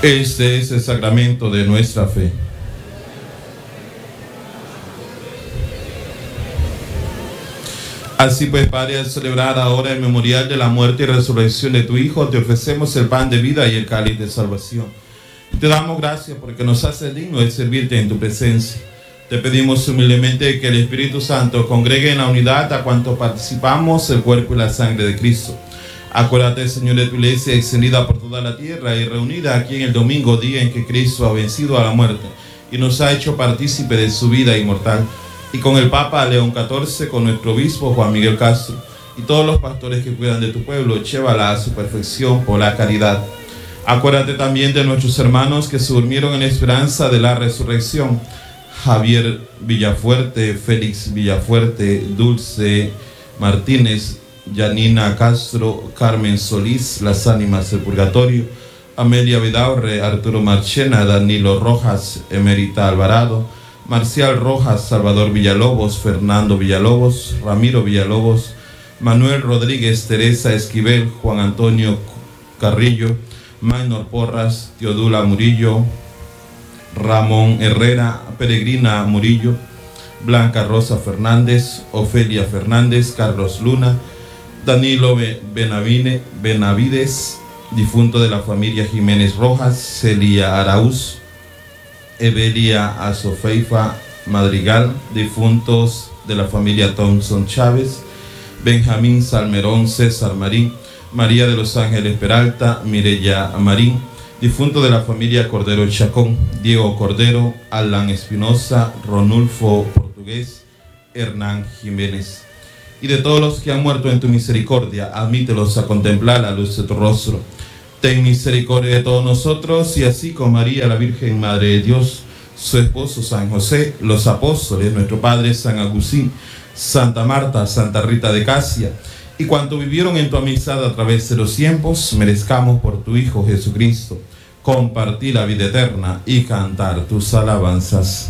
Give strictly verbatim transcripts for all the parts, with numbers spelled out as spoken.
Este es el sacramento de nuestra fe. Así pues, Padre, al celebrar ahora el memorial de la muerte y resurrección de tu Hijo, te ofrecemos el pan de vida y el cáliz de salvación. Te damos gracias porque nos haces dignos de servirte en tu presencia. Te pedimos humildemente que el Espíritu Santo congregue en la unidad a cuantos participamos el cuerpo y la sangre de Cristo. Acuérdate, Señor, de tu iglesia extendida por toda la tierra y reunida aquí en el domingo, día en que Cristo ha vencido a la muerte y nos ha hecho partícipe de su vida inmortal. Y con el Papa León catorce, con nuestro obispo Juan Miguel Castro y todos los pastores que cuidan de tu pueblo, llévala a su perfección por la caridad. Acuérdate también de nuestros hermanos que se durmieron en la esperanza de la resurrección: Javier Villafuerte, Félix Villafuerte, Dulce Martínez, Yanina Castro, Carmen Solís, las ánimas del purgatorio, Amelia Vidaurre, Arturo Marchena, Danilo Rojas, Emerita Alvarado, Marcial Rojas, Salvador Villalobos, Fernando Villalobos, Ramiro Villalobos, Manuel Rodríguez, Teresa Esquivel, Juan Antonio Carrillo, Maynor Porras, Teodula Murillo, Ramón Herrera, Peregrina Murillo, Blanca Rosa Fernández, Ofelia Fernández, Carlos Luna, Danilo Benavine, Benavides, difunto de la familia Jiménez Rojas, Celia Araúz, Evelia Azofeifa Madrigal, difuntos de la familia Thompson Chávez, Benjamín Salmerón, César Marín, María de los Ángeles Peralta, Mireya Marín, difunto de la familia Cordero Chacón, Diego Cordero, Alan Espinosa, Ronulfo Portugués, Hernán Jiménez. Y de todos los que han muerto en tu misericordia, admítelos a contemplar la luz de tu rostro. Ten misericordia de todos nosotros, y así con María, la Virgen Madre de Dios, su esposo San José, los apóstoles, nuestro Padre San Agustín, Santa Marta, Santa Rita de Casia, y cuanto vivieron en tu amistad a través de los tiempos, merezcamos por tu Hijo Jesucristo compartir la vida eterna y cantar tus alabanzas.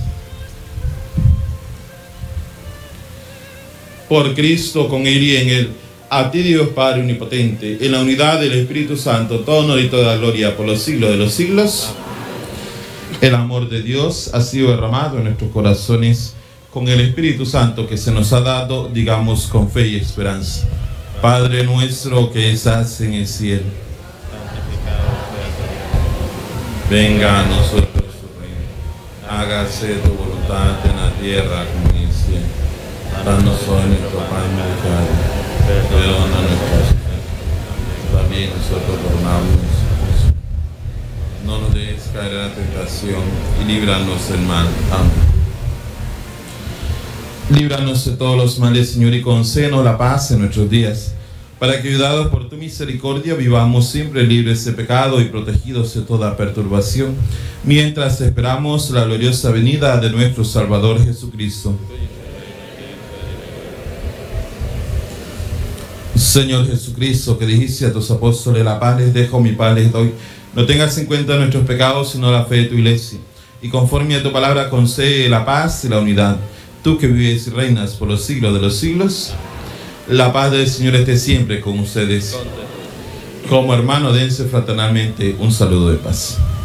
Por Cristo, con Él y en Él, a ti Dios Padre Omnipotente, en la unidad del Espíritu Santo, todo honor y toda gloria por los siglos de los siglos. El amor de Dios ha sido derramado en nuestros corazones con el Espíritu Santo que se nos ha dado, digamos con fe y esperanza. Padre nuestro que estás en el cielo, venga a nosotros tu reino, hágase tu voluntad en la tierra como en el cielo. Danos hoy nuestro pan diario, perdona nuestras ofensas, también nosotros perdonamos. No nos dejes caer en la tentación y líbranos del mal. Amén. Líbranos de todos los males, Señor, y concédenos la paz en nuestros días, para que, ayudados por tu misericordia, vivamos siempre libres de pecado y protegidos de toda perturbación, mientras esperamos la gloriosa venida de nuestro Salvador Jesucristo. Señor Jesucristo, que dijiste a tus apóstoles: la paz les dejo, mi paz les doy. No tengas en cuenta nuestros pecados, sino la fe de tu iglesia, y conforme a tu palabra concede la paz y la unidad. Tú que vives y reinas por los siglos de los siglos, la paz del Señor esté siempre con ustedes. Como hermano, dense fraternalmente un saludo de paz.